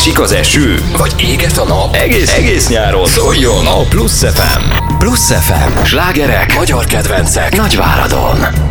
Esik az eső, vagy éget a nap, egész nyáron szóljon a Plusz FM. Plusz FM. Slágerek, magyar kedvencek Nagyváradon.